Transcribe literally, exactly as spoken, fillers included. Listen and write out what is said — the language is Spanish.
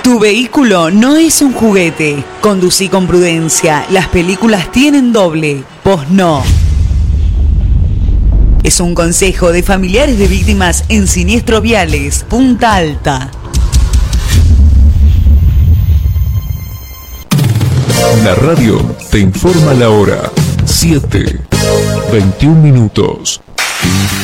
Tu vehículo no es un juguete. Conducí con prudencia. Las películas tienen doble. Vos no. Es un consejo de familiares de víctimas en siniestros viales. Punta Alta. La radio te informa la hora. siete, veintiún minutos.